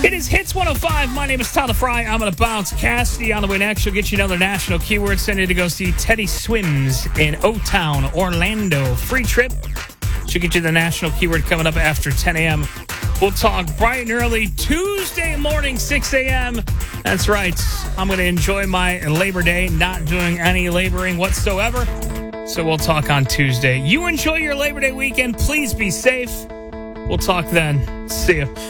It is Hits 105. My name is Tyler Fry. I'm going to bounce. Cassidy on the way next. She'll get you another national keyword. Send you to go see Teddy Swims in O-Town, Orlando. Free trip. She'll get you the national keyword coming up after 10 a.m. We'll talk bright and early Tuesday morning, 6 a.m. That's right. I'm going to enjoy my Labor Day, not doing any laboring whatsoever. So we'll talk on Tuesday. You enjoy your Labor Day weekend. Please be safe. We'll talk then. See you.